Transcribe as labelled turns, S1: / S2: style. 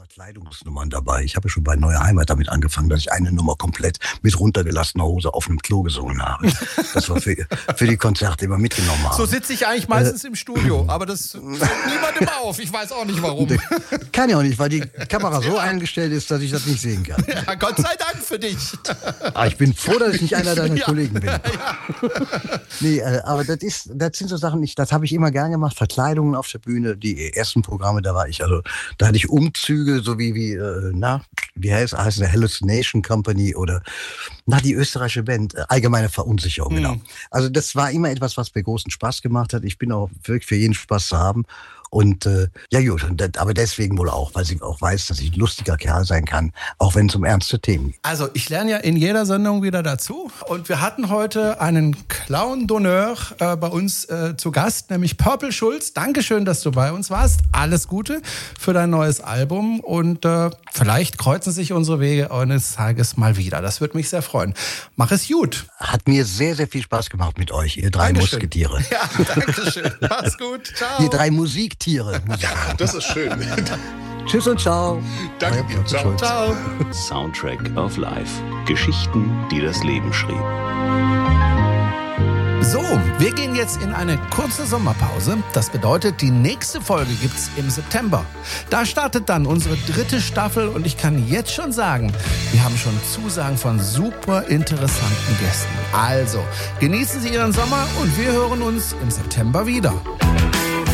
S1: Verkleidungsnummern dabei. Ich habe schon bei Neue Heimat damit angefangen, dass ich eine Nummer komplett mit runtergelassener Hose auf einem Klo gesungen habe. Das war für die Konzerte immer mitgenommen habe.
S2: So sitze ich eigentlich meistens im Studio, aber das fällt niemandem auf. Ich weiß auch nicht, warum.
S1: Kann ja auch nicht, weil die Kamera so eingestellt ist, dass ich das nicht sehen kann.
S2: Ja, Gott sei Dank für dich.
S1: Aber ich bin froh, dass ich nicht einer deiner Kollegen bin. Ja. Nee, aber das sind so Sachen, das habe ich immer gern gemacht. Verkleidungen auf der Bühne, die ersten Programme, da hatte ich Umzüge, so wie heißt der Hallucination Company oder die österreichische Band, Allgemeine Verunsicherung, genau. Also das war immer etwas, was mir großen Spaß gemacht hat. Ich bin auch wirklich für jeden Spaß zu haben. Und aber deswegen wohl auch, weil sie auch weiß, dass ich ein lustiger Kerl sein kann, auch wenn es um ernste Themen geht.
S2: Also ich lerne ja in jeder Sendung wieder dazu. Und wir hatten heute einen Clown d'honneur bei uns zu Gast, nämlich Purple Schulz. Dankeschön, dass du bei uns warst. Alles Gute für dein neues Album. Und vielleicht kreuzen sich unsere Wege eines Tages mal wieder. Das würde mich sehr freuen. Mach es gut.
S1: Hat mir sehr, sehr viel Spaß gemacht mit euch, ihr drei Musketiere.
S2: Ja, Dankeschön. Mach's gut. Ciao.
S1: Ihr drei Musiktiere.
S3: Ja, das ist schön.
S1: Tschüss und ciao.
S3: Danke dir. Ciao.
S2: Ciao.
S4: Soundtrack of Life. Geschichten, die das Leben schrieb.
S2: So, wir gehen jetzt in eine kurze Sommerpause. Das bedeutet, die nächste Folge gibt's im September. Da startet dann unsere 3. Staffel und ich kann jetzt schon sagen, wir haben schon Zusagen von super interessanten Gästen. Also, genießen Sie Ihren Sommer und wir hören uns im September wieder.